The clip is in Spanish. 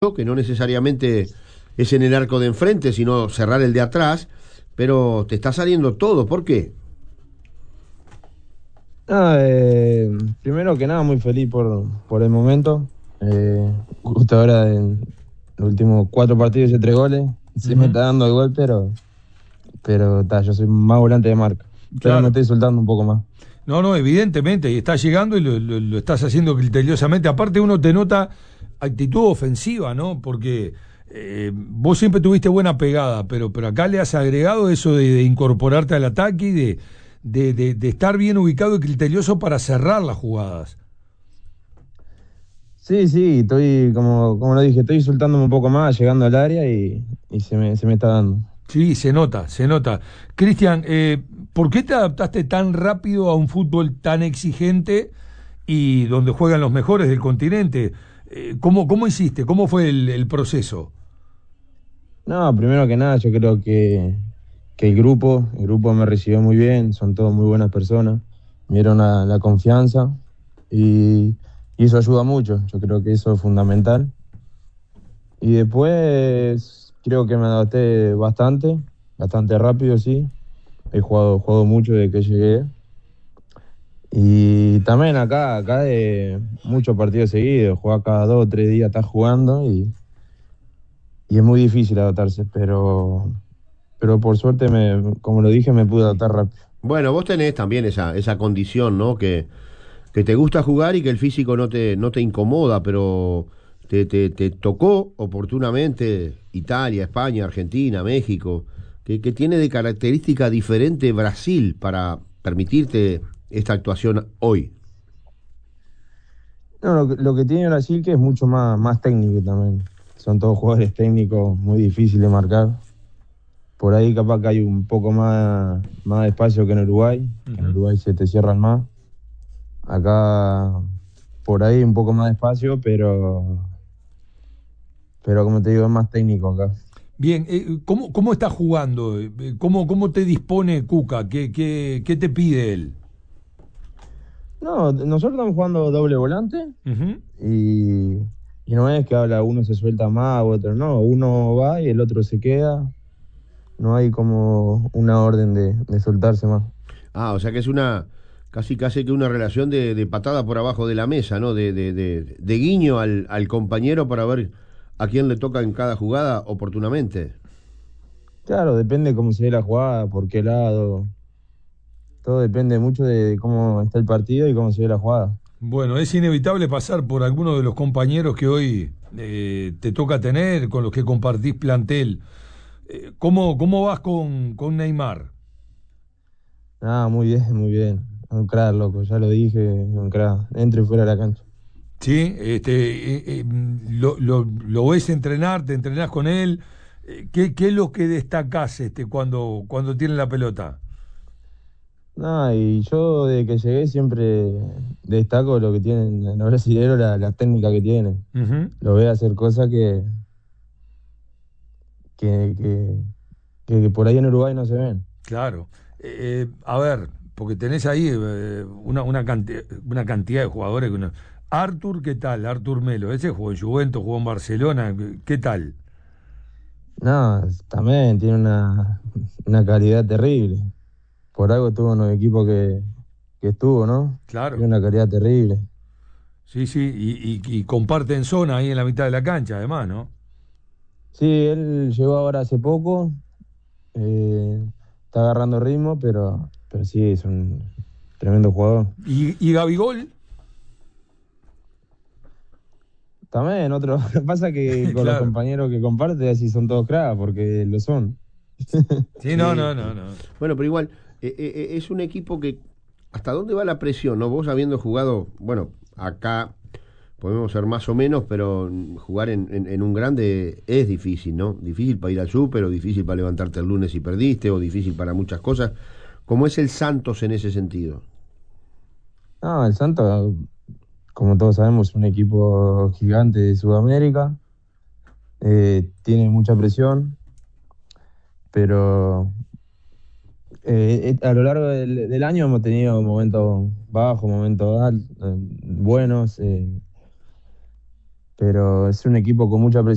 que no necesariamente es en el arco de enfrente, sino cerrar el de atrás, pero te está saliendo todo. ¿Por qué? Nada, primero que nada, muy feliz por el momento. Justo ahora en los últimos 4 partidos hice 3 goles. Se me Ujú. está dando el gol, pero yo soy más volante de marca. Pero me Claro. estoy soltando un poco más. No, no, evidentemente, y estás llegando y lo estás haciendo criteriosamente. Aparte uno te nota actitud ofensiva, ¿no? Porque vos siempre tuviste buena pegada, pero acá le has agregado eso de incorporarte al ataque y de estar bien ubicado y criterioso para cerrar las jugadas. Sí, sí, estoy, como lo dije, estoy soltándome un poco más, llegando al área y se me está dando. Sí, se nota, se nota. Cristian, ¿por qué te adaptaste tan rápido a un fútbol tan exigente y donde juegan los mejores del continente? ¿Cómo hiciste? ¿Cómo fue el proceso? No, primero que nada, yo creo que el grupo me recibió muy bien, son todos muy buenas personas, me dieron la confianza y eso ayuda mucho, yo creo que eso es fundamental. Y después creo que me adapté bastante rápido, sí, he jugado mucho desde que llegué. Y también acá de muchos partidos seguidos, jugar cada 2 o 3 días, estás jugando y es muy difícil adaptarse, pero por suerte, como lo dije, me pude adaptar rápido. Bueno, vos tenés también esa condición, ¿no? Que te gusta jugar y que el físico no te incomoda, pero te tocó oportunamente Italia, España, Argentina, México, que tiene de característica diferente Brasil para permitirte esta actuación hoy. No, lo que tiene Brasil que es mucho más técnico también. Son todos jugadores técnicos muy difíciles de marcar. Por ahí capaz que hay un poco más de espacio que en Uruguay. Que en Ujú. Uruguay se te cierran más. Acá por ahí un poco más de espacio, pero como te digo, es más técnico acá. Bien, ¿cómo estás jugando? ¿Cómo te dispone Cuca? ¿Qué te pide él? No, nosotros estamos jugando doble volante Ujú. y, y no es que habla uno se suelta más u otro, no. Uno va y el otro se queda. No hay como una orden de soltarse más. Ah, o sea que es casi que una relación de patada por abajo de la mesa, ¿no? De guiño al compañero para ver a quién le toca en cada jugada oportunamente. Claro, depende cómo se dé la jugada, por qué lado. Todo depende mucho de cómo está el partido y cómo se dé la jugada. Bueno, es inevitable pasar por alguno de los compañeros que hoy te toca tener, con los que compartís plantel. ¿Cómo vas con Neymar? Ah, muy bien, muy bien. Un crack, loco, ya lo dije, un crack. Dentro y fuera de la cancha. ¿Sí? Lo ves entrenar, te entrenás con él. ¿Qué es lo que destacás cuando tiene la pelota? No, y yo desde que llegué siempre destaco lo que tienen los brasileños, la técnica que tienen. Ujú. Lo veo hacer cosas que, que, que por ahí en Uruguay no se ven. Claro. A ver, porque tenés ahí una cantidad de jugadores. Arthur, ¿qué tal? Arthur Melo, ese jugó en Juventus, jugó en Barcelona, ¿qué tal? No, también tiene una calidad terrible. Por algo estuvo en los equipos que estuvo, ¿no? Tiene Claro. una calidad terrible. Sí, sí, y comparten zona ahí en la mitad de la cancha, además, ¿no? Sí, él llegó ahora hace poco, eh, está agarrando ritmo, pero sí, es un tremendo jugador. ¿Y Gabigol? También otro, pasa que con los Claro. compañeros que comparte así son todos cracks, porque lo son. Sí, no, Sí, no, no, sí. no. Bueno, pero igual, es un equipo que, ¿hasta dónde va la presión, no? Vos habiendo jugado, bueno, acá podemos ser más o menos, pero jugar en un grande es difícil, ¿no? Difícil para ir al súper, o difícil para levantarte el lunes si perdiste, o difícil para muchas cosas. ¿Cómo es el Santos en ese sentido? No, el Santos, como todos sabemos, es un equipo gigante de Sudamérica, tiene mucha presión, pero a lo largo del año hemos tenido momentos bajos, momentos buenos, pero es un equipo con mucha presión.